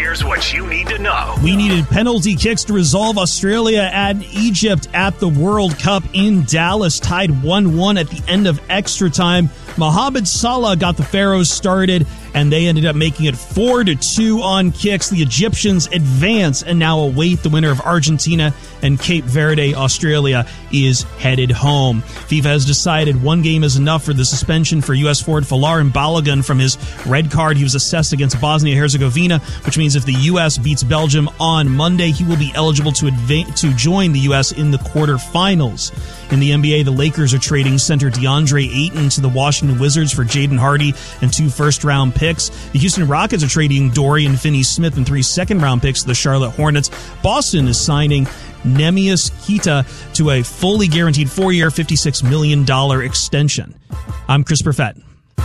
Here's what you need to know. We needed penalty kicks to resolve Australia and Egypt at the World Cup in Dallas, tied 1-1 at the end of extra time. Mohamed Salah got the Pharaohs started, and they ended up making it 4-2 on kicks. The Egyptians advance and now await the winner of Argentina and Cape Verde. Australia is headed home. FIFA has decided one game is enough for the suspension for U.S. forward Folarin Balogun from his red card he was assessed against Bosnia-Herzegovina, which means if the U.S. beats Belgium on Monday, he will be eligible to join the U.S. in the quarterfinals. In the NBA, the Lakers are trading center DeAndre Ayton to the Washington Wizards for Jaden Hardy and 2 first-round picks. The Houston Rockets are trading Dorian Finney-Smith and 3 second-round picks to the Charlotte Hornets. Boston is signing Neemias Queta to a fully guaranteed 4-year, $56 million extension. I'm Chris Perfett.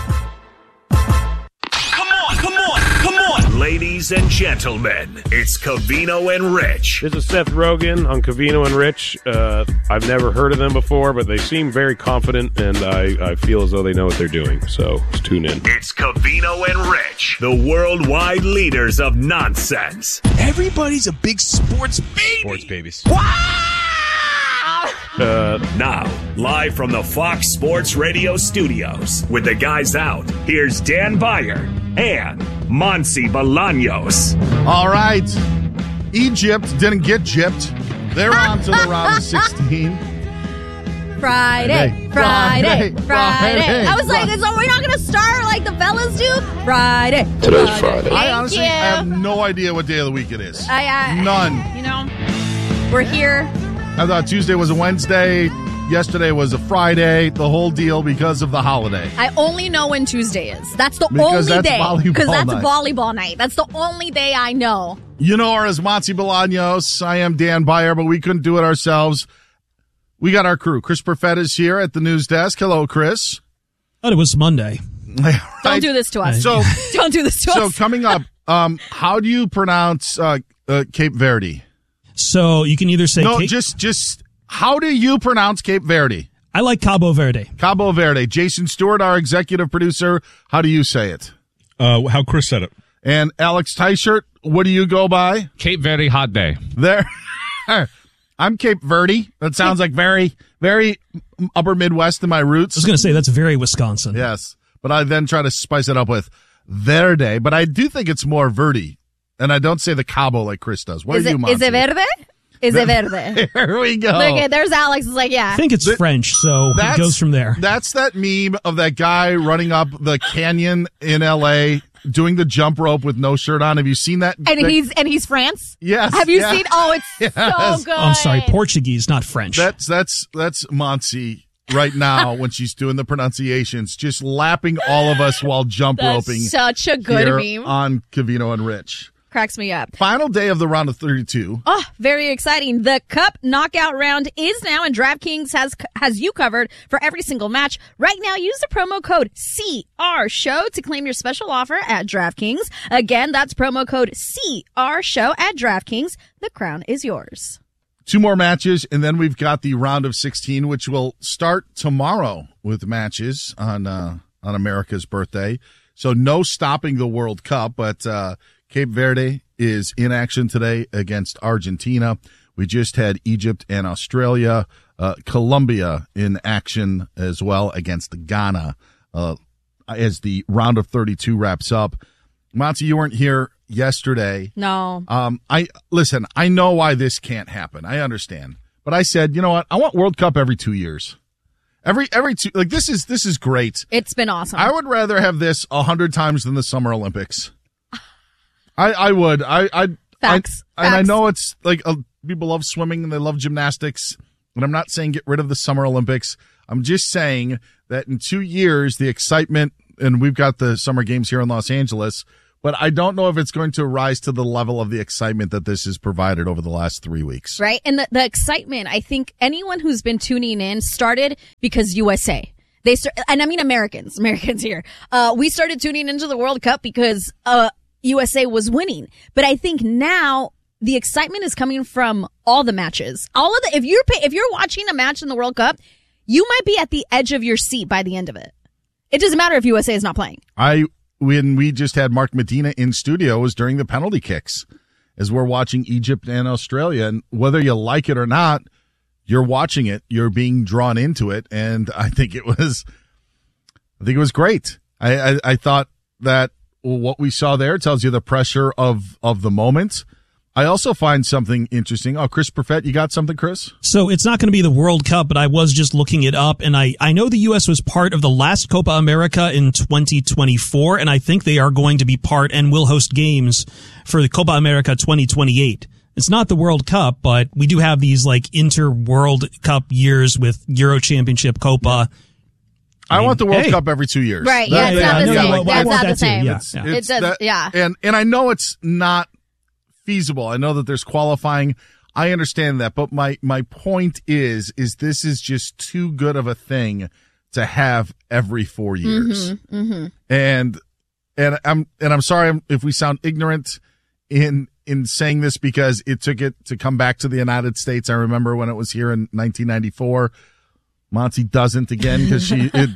Ladies and gentlemen, it's Covino and Rich. This is Seth Rogen on Covino and Rich. I've never heard of them before, but they seem very confident, and I feel as though they know what they're doing. So let's tune in. It's Covino and Rich, the worldwide leaders of nonsense. Everybody's a big sports baby. Sports babies. Now, live from the Fox Sports Radio studios, with the guys out, here's Dan Beyer and Monsi Bolaños. All right. Egypt didn't get gypped. They're on to the round of 16. Friday. I was like, so we're not going to start like the fellas do? Friday. Today's Friday. I honestly have no idea what day of the week it is. None. You know, we're here. I thought Tuesday was a Wednesday. Yesterday was a Friday. The whole deal because of the holiday. I only know when Tuesday is. That's the because only that's day. Because that's night. volleyball night. That's the only day I know. You know her as Monsi Bolaños. I am Dan Beyer, but we couldn't do it ourselves. We got our crew. Chris Perfett is here at the news desk. Hello, Chris. Thought it was Monday. Right. Don't do this to us. So, don't do this to us. So coming up, how do you pronounce Cape Verde? So you can either say just how do you pronounce Cape Verde? I like Cabo Verde. Cabo Verde. Jason Stewart, our executive producer, how do you say it? How Chris said it. And Alex Teichert, what do you go by? Cape Verde hot day. There. I'm Cape Verde. That sounds like very, very upper Midwest in my roots. I was going to say that's very Wisconsin. Yes. But I then try to spice it up with Verde. But I do think it's more Verde. And I don't say the Cabo like Chris does. What are you, Monsi? Is it Verde? Is it Verde? Here we go. Okay, there's Alex. It's like, yeah. I think it's French, so it goes from there. That's that meme of that guy running up the canyon in L.A., doing the jump rope with no shirt on. Have you seen that? He's France? Yes. Have you seen? Oh, it's so good. I'm sorry, Portuguese, not French. That's Monsi right now when she's doing the pronunciations, just lapping all of us while jump roping. Such a good meme on Covino and Rich. Cracks me up. Final day of the round of 32. Oh, very exciting. The Cup knockout round is now, and DraftKings has you covered for every single match. Right now, use the promo code CRSHOW to claim your special offer at DraftKings. Again, that's promo code CRSHOW at DraftKings. The crown is yours. 2 more matches, and then we've got the round of 16, which will start tomorrow with matches on America's birthday. So no stopping the World Cup, but Cape Verde is in action today against Argentina. We just had Egypt and Australia. Colombia in action as well against Ghana as the round of 32 wraps up. Monty, you weren't here yesterday. No. I know why this can't happen. I understand. But I said, you know what? I want World Cup every 2 years. Every 2, like this is great. It's been awesome. I would rather have this 100 times than the Summer Olympics. I would. Facts. And I know it's like people love swimming and they love gymnastics. And I'm not saying get rid of the Summer Olympics. I'm just saying that in 2 years, the excitement, and we've got the Summer Games here in Los Angeles, but I don't know if it's going to rise to the level of the excitement that this has provided over the last 3 weeks. Right. And the excitement, I think anyone who's been tuning in started because USA. And I mean Americans here. We started tuning into the World Cup because USA was winning. But I think now the excitement is coming from all the matches. If you're watching a match in the World Cup, you might be at the edge of your seat by the end of it. It doesn't matter if USA is not playing. I when we just had Mark Medina in studio was during the penalty kicks as we're watching Egypt and Australia. And whether you like it or not, you're watching it, you're being drawn into it. And I think it was great. I thought that what we saw there tells you the pressure of the moment. I also find something interesting. Oh, Chris Perfett, you got something, Chris? So it's not going to be the World Cup, but I was just looking it up, and I know the U.S. was part of the last Copa America in 2024, and I think they are going to be part and will host games for the Copa America 2028. It's not the World Cup, but we do have these like inter-World Cup years with Euro Championship, Copa. I want the World Cup every 2 years. Right, yeah, it's not the same. That's not the same. Yeah. It does, yeah. And I know it's not feasible. I know that there's qualifying. I understand that, but my point is this is just too good of a thing to have every 4 years. And I'm sorry if we sound ignorant in saying this, because it took it to come back to the United States. I remember when it was here in 1994. Monty doesn't again because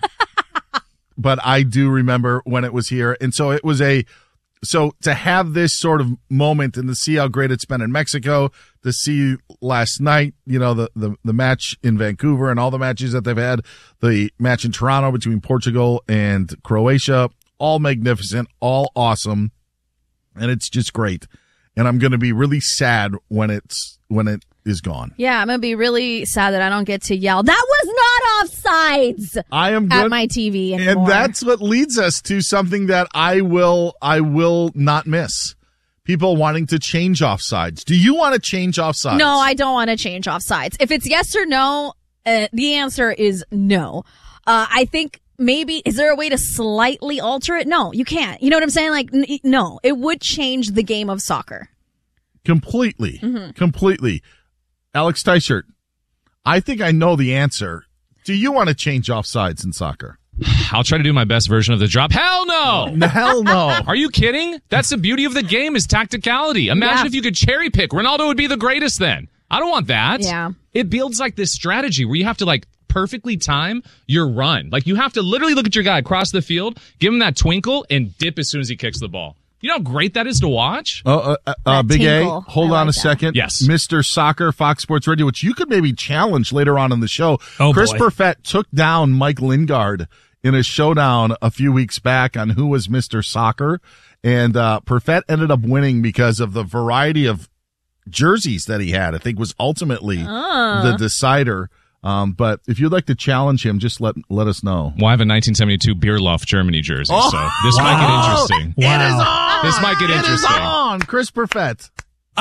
but I do remember when it was here. And so it was so to have this sort of moment and to see how great it's been in Mexico, to see last night, the match in Vancouver and all the matches that they've had, the match in Toronto between Portugal and Croatia, all magnificent, all awesome. And it's just great. And I'm going to be really sad when it is gone. Yeah, I'm going to be really sad that I don't get to yell, "That was not offsides!" At my TV anymore. And that's what leads us to something that I will not miss. People wanting to change offsides. Do you want to change offsides? No, I don't want to change offsides. If it's yes or no, the answer is no. I think maybe, is there a way to slightly alter it? No, you can't. You know what I'm saying? Like, no, it would change the game of soccer. Completely. Completely. Alex Teichert, I think I know the answer. Do you want to change offsides in soccer? I'll try to do my best version of the drop. Hell no! Hell no. Are you kidding? That's the beauty of the game, is tacticality. Imagine if you could cherry pick. Ronaldo would be the greatest then. I don't want that. Yeah. It builds like this strategy where you have to like perfectly time your run. Like you have to literally look at your guy across the field, give him that twinkle, and dip as soon as he kicks the ball. You know how great that is to watch? Big tinkle. A, hold on a second. Yes. Mr. Soccer, Fox Sports Radio, which you could maybe challenge later on in the show. Chris Perfett took down Mike Lingard in a showdown a few weeks back on who was Mr. Soccer. And Perfett ended up winning because of the variety of jerseys that he had. I think was ultimately the decider. But if you'd like to challenge him, just let us know. Well, I have a 1972 Bierloff Germany jersey, so this might get interesting. It is on! This might get interesting. It is on! Chris Perfett.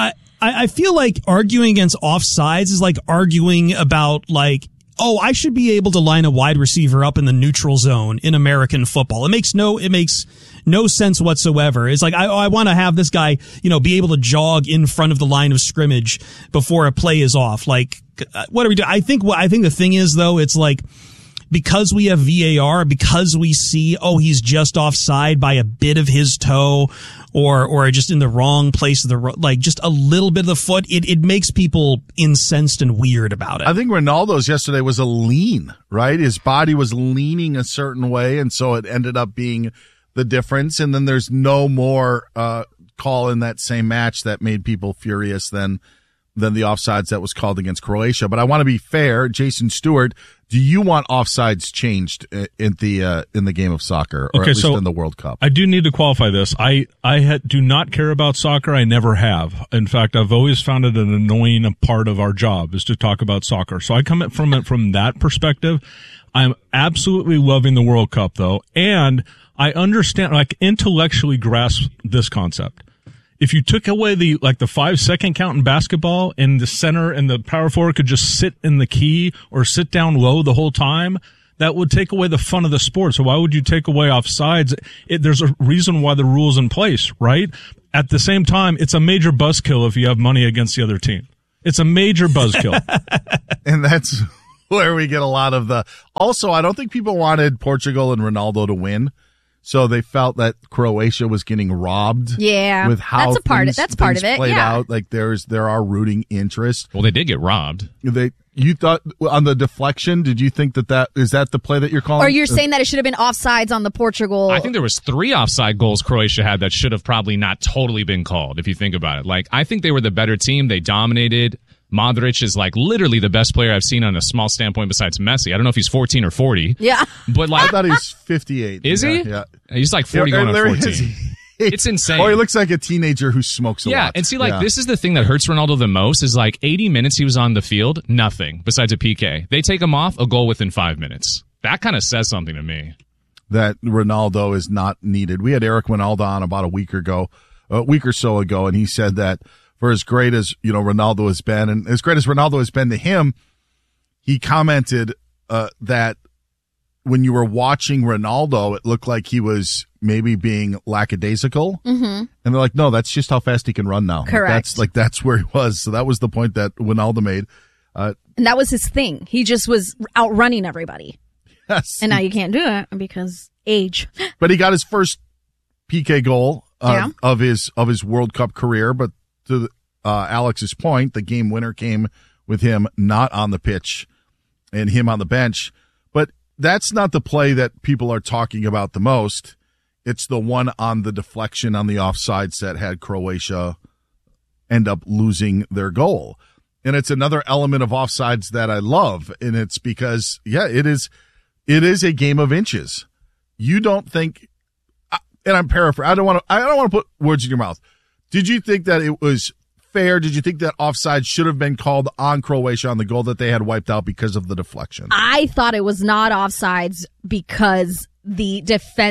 I feel like arguing against offsides is like arguing about like, oh, I should be able to line a wide receiver up in the neutral zone in American football. It makes no sense whatsoever. It's like, I want to have this guy, be able to jog in front of the line of scrimmage before a play is off. Like, what are we doing? I think the thing is though, it's like, because we have VAR, because we see, he's just offside by a bit of his toe or just in the wrong place of just a little bit of the foot, it makes people incensed and weird about it. I think Ronaldo's yesterday was a lean, right? His body was leaning a certain way, and so it ended up being the difference. And then there's no more call in that same match that made people furious than the offsides that was called against Croatia. But I want to be fair. Jason Stewart, do you want offsides changed in the game of soccer, or at least in the World Cup? I do need to qualify this. I do not care about soccer. I never have. In fact, I've always found it an annoying part of our job is to talk about soccer. So I come from it from that perspective. I'm absolutely loving the World Cup though, and I understand, like, intellectually grasp this concept. If you took away the 5-second count in basketball and the center and the power forward could just sit in the key or sit down low the whole time, that would take away the fun of the sport. So why would you take away offsides? There's a reason why the rule's in place, right? At the same time, it's a major buzzkill if you have money against the other team. It's a major buzzkill. And that's where we get a lot of also, I don't think people wanted Portugal and Ronaldo to win. So they felt that Croatia was getting robbed. Yeah, with how that's part of it. Played yeah. out. Like there are rooting interest. Well, they did get robbed. You thought on the deflection? Did you think that is that the play that you're calling? Or you're saying that it should have been offsides on the Portugal? I think there was 3 offside goals Croatia had that should have probably not totally been called. If you think about it, like I think they were the better team. They dominated. Modric is like literally the best player I've seen on a small standpoint besides Messi. I don't know if he's 14 or 40. Yeah, but like I thought he's 58. Is he? Yeah, he's like 40 going on 14. It's insane. Or he looks like a teenager who smokes a lot. Yeah, and see, like, this is the thing that hurts Ronaldo the most is, like, 80 minutes he was on the field, nothing besides a PK. They take him off, a goal within 5 minutes. That kind of says something to me. That Ronaldo is not needed. We had Eric Winalda on about a week or so ago, and he said that for as great as, Ronaldo has been, and as great as Ronaldo has been to him, he commented that when you were watching Ronaldo, it looked like he was maybe being lackadaisical. Mm-hmm. And they're like, no, that's just how fast he can run now. Correct. That's where he was. So that was the point that Ronaldo made. And that was his thing. He just was outrunning everybody. Yes. And now you can't do it because age. But he got his first PK goal of his World Cup career. But to Alex's point, the game winner came with him not on the pitch and him on the bench. But that's not the play that people are talking about the most. It's the one on the deflection on the offsides that had Croatia end up losing their goal. And it's another element of offsides that I love. And it's because, it is a game of inches. You don't think, and I'm paraphrasing, I don't want to put words in your mouth. Did you think that it was fair? Did you think that offside should have been called on Croatia on the goal that they had wiped out because of the deflection? I thought it was not offsides because the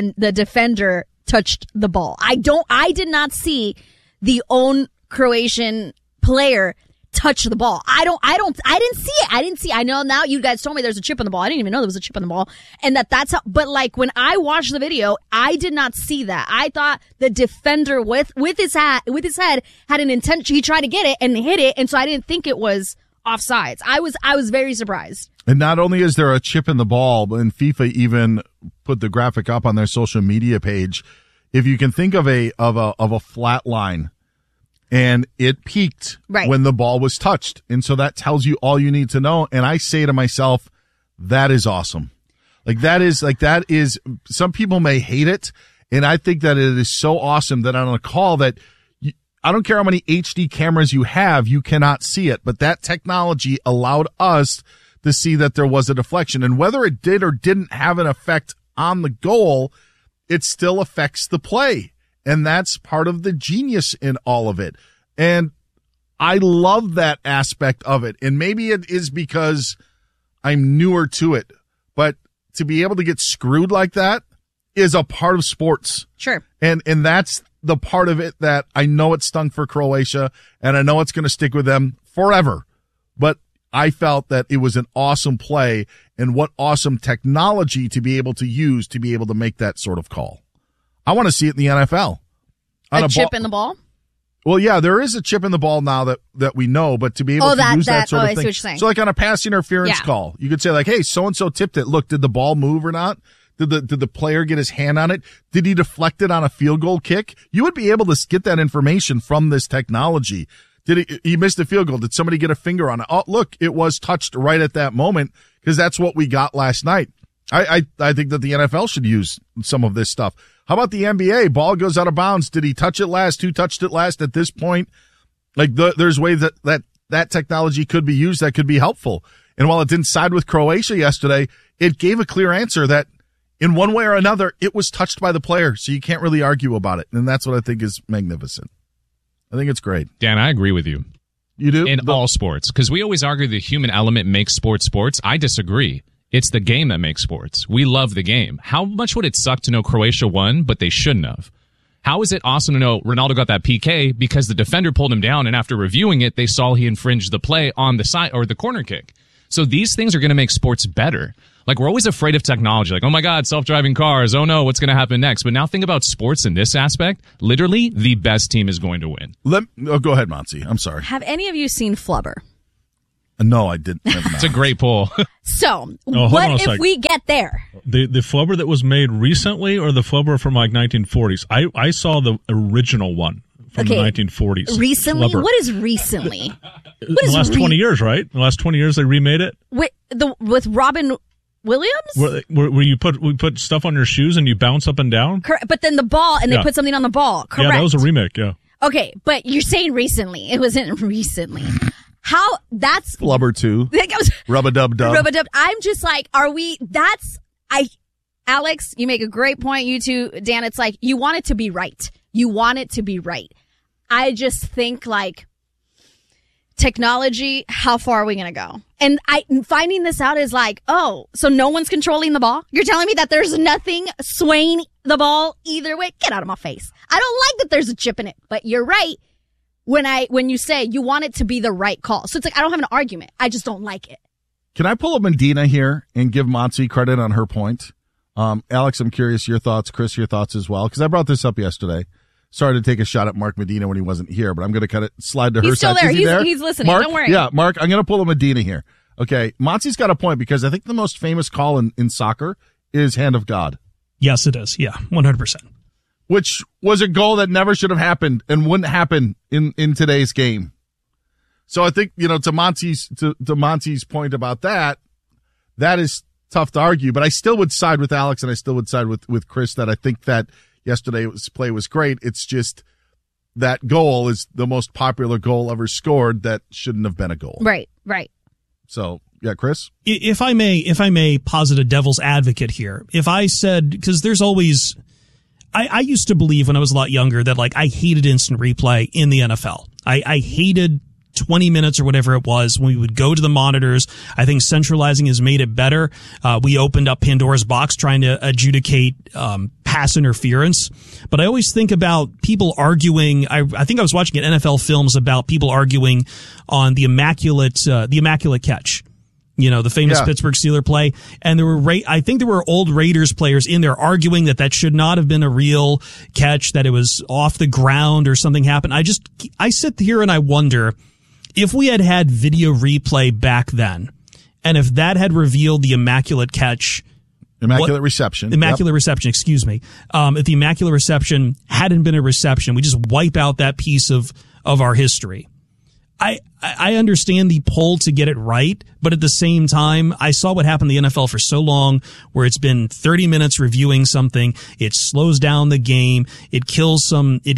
defender touched the ball. I did not see the own Croatian player touch the ball. I didn't see it. I know now you guys told me there's a chip on the ball. I didn't even know there was a chip on the ball. And that's how, but like when I watched the video, I did not see that. I thought the defender with his head had an intention. He tried to get it and hit it. And so I didn't think it was offsides. I was very surprised. And not only is there a chip in the ball, but FIFA even put the graphic up on their social media page. If you can think of a flat line, and it peaked when the ball was touched. And so that tells you all you need to know. And I say to myself, that is awesome. That is, some people may hate it. And I think that it is so awesome that on a call that I don't care how many HD cameras you have, you cannot see it. But that technology allowed us to see that there was a deflection. And whether it did or didn't have an effect on the goal, it still affects the play. And that's part of the genius in all of it. And I love that aspect of it. And maybe it is because I'm newer to it. But to be able to get screwed like that is a part of sports. Sure. And that's the part of it that I know it stung for Croatia. And I know it's going to stick with them forever. But I felt that it was an awesome play. And what awesome technology to be able to use to be able to make that sort of call. I want to see it in the NFL. A chip in the ball? Well, yeah, there is a chip in the ball now that we know, but to be able to use that sort of thing. I see what you're saying. So like on a pass interference call, you could say like, hey, so-and-so tipped it. Look, did the ball move or not? Did the player get his hand on it? Did he deflect it on a field goal kick? You would be able to get that information from this technology. Did he missed a field goal? Did somebody get a finger on it? Oh, look, it was touched right at that moment because that's what we got last night. I think that the NFL should use some of this stuff. How about the NBA? Ball goes out of bounds. Did he touch it last? Who touched it last? At this point, there's ways that technology could be used that could be helpful. And while it didn't side with Croatia yesterday, it gave a clear answer that in one way or another, it was touched by the player. So you can't really argue about it. And that's what I think is magnificent. I think it's great. Dan, I agree with you. You do? In all sports. Because we always argue the human element makes sports. I disagree. It's the game that makes sports. We love the game. How much would it suck to know Croatia won, but they shouldn't have? How is it awesome to know Ronaldo got that PK because the defender pulled him down, and after reviewing it, they saw he infringed the play on the side or the corner kick? So these things are going to make sports better. Like, we're always afraid of technology. Like, oh my God, self-driving cars. Oh no, what's going to happen next? But now think about sports in this aspect. Literally, the best team is going to win. Go ahead, Monty. I'm sorry. Have any of you seen Flubber? No, I didn't. It's a great poll. So, hold what on a if sec. we get there? The flubber that was made recently, or the flubber from like 1940s? I saw the original one from the 1940s. Recently? Flubber. What is recently? In the last 20 years, right? In the last 20 years, they remade it. With Robin Williams? Where we put stuff on your shoes and you bounce up and down? Correct. But then the ball, and they Yeah. put something on the ball. Correct. Yeah, that was a remake, yeah. Okay, but you're saying recently. It wasn't recently. How? That's Flubber 2. That was Rub-a-dub-dub. Rub-a-dub. I'm just like, Alex, you make a great point. You too, Dan. It's like, you want it to be right. You want it to be right. I just think like technology, how far are we going to go? And finding this out is like, oh, so no one's controlling the ball? You're telling me that there's nothing swaying the ball either way? Get out of my face. I don't like that there's a chip in it, but you're right. When you say you want it to be the right call. So it's like, I don't have an argument. I just don't like it. Can I pull up Medina here and give Monty credit on her point? Alex, I'm curious your thoughts. Chris, your thoughts as well. Because I brought this up yesterday. Sorry to take a shot at Mark Medina when he wasn't here, but I'm going to kind of slide to her He's side. still there. Is he there? He's listening. Mark? Don't worry. Yeah, Mark, I'm going to pull up Medina here. Okay, Monty's got a point because I think the most famous call in soccer is hand of God. Yes, it is. Yeah, 100%. Which was a goal that never should have happened and wouldn't happen in today's game. So I think, to Monty's point about that is tough to argue, but I still would side with Alex and I still would side with Chris that I think that yesterday's play was great. It's just that goal is the most popular goal ever scored that shouldn't have been a goal. Right. So, yeah, Chris? If I may posit a devil's advocate here, if I said, because there's always, I used to believe when I was a lot younger that like I hated instant replay in the NFL. I hated 20 minutes or whatever it was when we would go to the monitors. I think centralizing has made it better. We opened up Pandora's box trying to adjudicate pass interference. But I always think about people arguing. I think I was watching an NFL films about people arguing on the immaculate catch. The famous Pittsburgh Steelers play. And I think there were old Raiders players in there arguing that should not have been a real catch, that it was off the ground or something happened. I sit here and I wonder if we had video replay back then, and if that had revealed the immaculate catch. Reception. Reception, excuse me. If the immaculate reception hadn't been a reception, we just wipe out that piece of our history. I understand the pull to get it right, but at the same time, I saw what happened in the NFL for so long, where it's been 30 minutes reviewing something. It slows down the game. It kills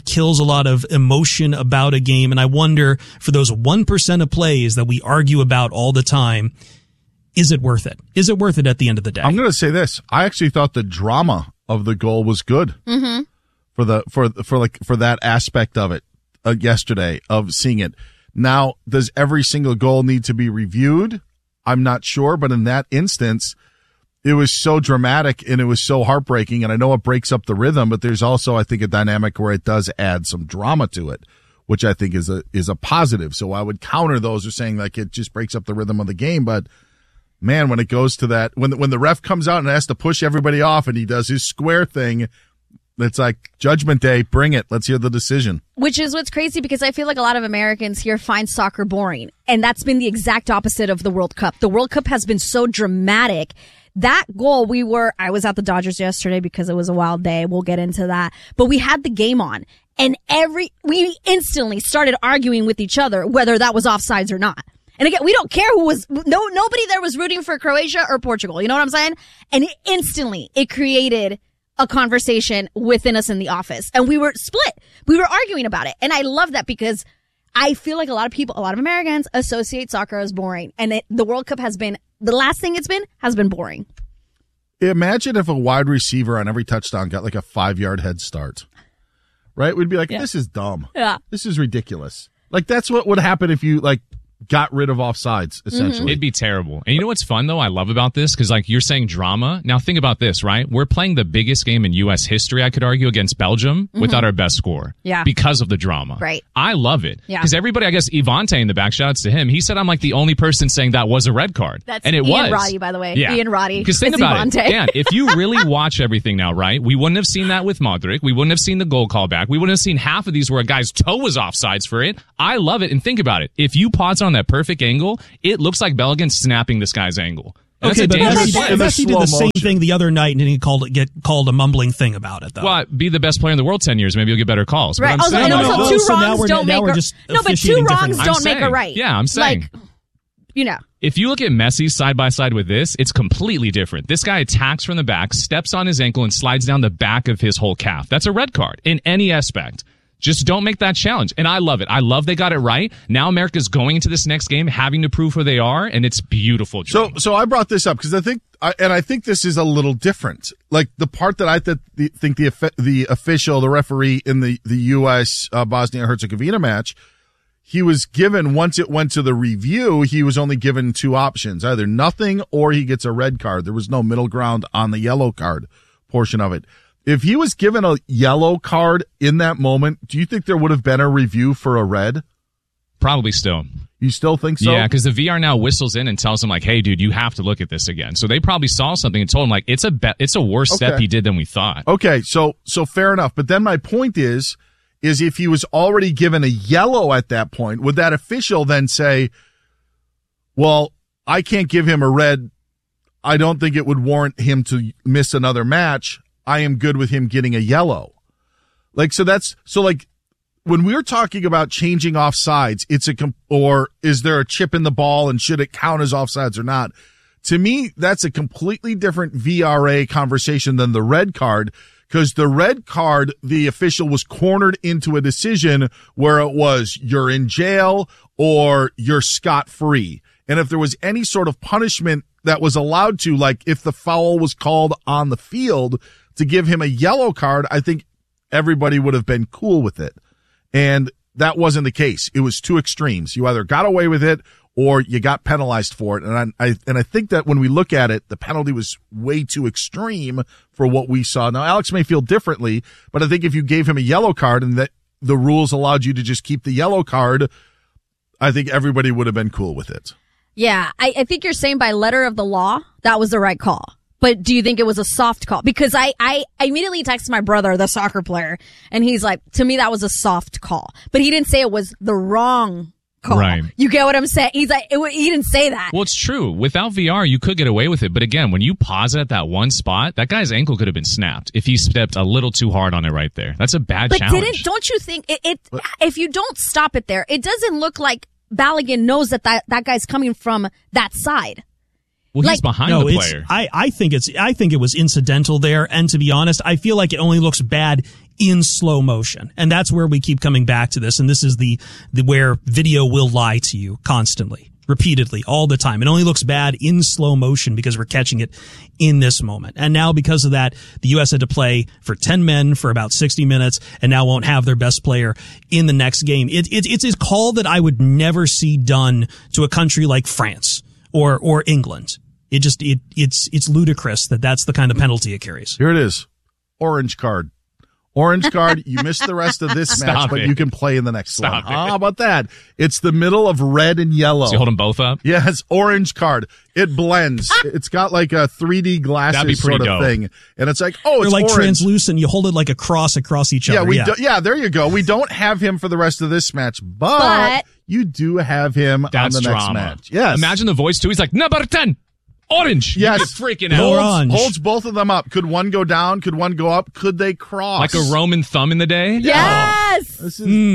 a lot of emotion about a game. And I wonder, for those 1% of plays that we argue about all the time, is it worth it? Is it worth it at the end of the day? I'm going to say this. I actually thought the drama of the goal was good for that aspect of it yesterday, of seeing it. Now, does every single goal need to be reviewed? I'm not sure, but in that instance, it was so dramatic and it was so heartbreaking, and I know it breaks up the rhythm, but there's also, I think, a dynamic where it does add some drama to it, which I think is a positive. So I would counter those who are saying like it just breaks up the rhythm of the game, but man, when it goes to that, when the ref comes out and has to push everybody off and he does his square thing, it's like Judgment Day, bring it. Let's hear the decision. Which is what's crazy, because I feel like a lot of Americans here find soccer boring. And that's been the exact opposite of the World Cup. The World Cup has been so dramatic. That goal, I was at the Dodgers yesterday because it was a wild day. We'll get into that. But we had the game on, and we instantly started arguing with each other whether that was offsides or not. And again, we don't care nobody there was rooting for Croatia or Portugal. You know what I'm saying? And it created a conversation within us in the office, and we were split. We were arguing about it. And I love that, because I feel like a lot of Americans associate soccer as boring. And the World Cup the last thing has been boring. Imagine if a wide receiver on every touchdown got like a 5-yard head start, right? We'd be like, This is dumb. Yeah. This is ridiculous. Like, that's what would happen if you got rid of offsides, essentially. It'd be terrible. And you know what's fun, though, I love about this? Because, you're saying drama. Now, think about this, right? We're playing the biggest game in U.S. history, I could argue, against Belgium without our best score. Yeah. Because of the drama. Right. I love it. Yeah. Because everybody, I guess, Ivante in the back, shouts to him. He said I'm the only person saying that was a red card. And it was. Ian Roddy, by the way. Yeah. Ian Roddy. Because think about it. Dan, if you really watch everything now, right? We wouldn't have seen that with Modric. We wouldn't have seen the goal call back. We wouldn't have seen half of these where a guy's toe was offsides for it. I love it. And think about it. If you pause on that that perfect angle, it looks like Balogun's snapping this guy's ankle. And Okay, that's but a dangerous play. Messi did the same motion. thing the other night and he get called a mumbling thing about it, though. Well, be the best player in the world 10 years. Maybe you'll get better calls. But Right. I'm Also, saying, and no, also no. two So now wrongs we're- don't now make we're a just no, but two officiating wrongs differently. don't I'm make a saying. right. Yeah, I'm saying. Like, you know. If you look at Messi side by side with this, it's completely different. This guy attacks from the back, steps on his ankle, and slides down the back of his whole calf. That's a red card in any aspect. Just don't make that challenge. And I love it. I love they got it right. Now America's going into this next game having to prove who they are, and it's beautiful. So I brought this up because I think this is a little different. Like the part that I think the official, the referee in the U.S. Bosnia-Herzegovina match, he was given, once it went to the review, he was only given two options, either nothing or he gets a red card. There was no middle ground on the yellow card portion of it. If he was given a yellow card in that moment, do you think there would have been a review for a red? Probably still. You still think so? Yeah, because the VR now whistles in and tells him, like, hey, dude, you have to look at this again. So they probably saw something and told him, like, it's a worse step he did than we thought. Okay, so fair enough. But then my point is if he was already given a yellow at that point, would that official then say, well, I can't give him a red. I don't think it would warrant him to miss another match. I am good with him getting a yellow. Like, when we're talking about changing offsides, or is there a chip in the ball and should it count as offsides or not? To me, that's a completely different VRA conversation than the red card, because the red card, the official was cornered into a decision where it was you're in jail or you're scot-free. And if there was any sort of punishment that was allowed to, like if the foul was called on the field, to give him a yellow card, I think everybody would have been cool with it. And that wasn't the case. It was two extremes. You either got away with it or you got penalized for it. And I think that when we look at it, the penalty was way too extreme for what we saw. Now, Alex may feel differently, but I think if you gave him a yellow card and that the rules allowed you to just keep the yellow card, I think everybody would have been cool with it. Yeah, I think you're saying by letter of the law, that was the right call. But do you think it was a soft call? Because I immediately texted my brother, the soccer player, and he's like, to me, that was a soft call. But he didn't say it was the wrong call. Right. You get what I'm saying? He's like, he didn't say that. Well, it's true. Without VR, you could get away with it. But again, when you pause it at that one spot, that guy's ankle could have been snapped if he stepped a little too hard on it right there. That's a bad challenge. Don't you think if you don't stop it there, it doesn't look like Balogun knows that guy's coming from that side. Well, he's behind the player. I think it was incidental there, and to be honest, I feel like it only looks bad in slow motion, and that's where we keep coming back to this. And this is the where video will lie to you constantly, repeatedly, all the time. It only looks bad in slow motion because we're catching it in this moment. And now, because of that, the U.S. had to play for 10 men for about 60 minutes, and now won't have their best player in the next game. It's a call that I would never see done to a country like France or England. It's ludicrous that that's the kind of penalty it carries. Here it is. Orange card. Orange card. You missed the rest of this match, but you can play in the next one. How about that? It's the middle of red and yellow. So you hold them both up? Yes, orange card. It blends. It's got like a 3D glasses sort of dope. thing. And it's like, oh, it's like orange. Translucent. You hold it like a cross across each other. There you go. We don't have him for the rest of this match, but you do have him on the next match. Yes. Imagine the voice too. He's like, number 10. Orange. Yes. You're freaking out. Holds both of them up. Could one go down? Could one go up? Could they cross? Like a Roman thumb in the day? Yes. Which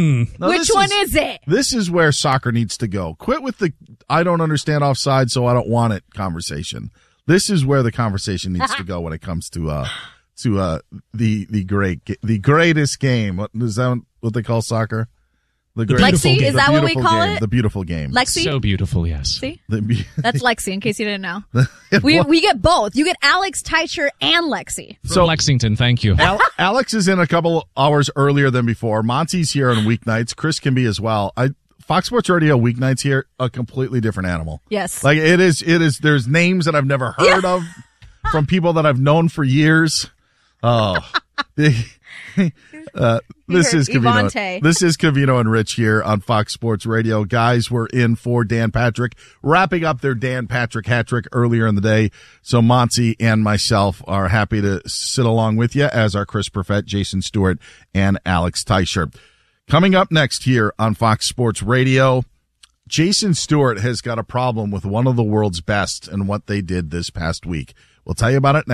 one is it? This is where soccer needs to go. Quit with the I don't understand offside, so I don't want it conversation. This is where the conversation needs to go when it comes to the greatest game. Is that what they call soccer? Lexi, is that what we call it? The beautiful game. Lexi? So beautiful, yes. See? That's Lexi, in case you didn't know. It We get both. You get Alex Teicher and Lexi. So Lexington, thank you. Alex is in a couple hours earlier than before. Monty's here on weeknights. Chris can be as well. Fox Sports Radio weeknights here, a completely different animal. Yes. Like it is, there's names that I've never heard of from people that I've known for years. Oh, this is Covino. This is Covino and Rich here on Fox Sports Radio. Guys, we're in for Dan Patrick, wrapping up their Dan Patrick hat trick earlier in the day. So Monty and myself are happy to sit along with you, as are Chris Perfett, Jason Stewart, and Alex Teicher. Coming up next here on Fox Sports Radio, Jason Stewart has got a problem with one of the world's best and what they did this past week. We'll tell you about it next.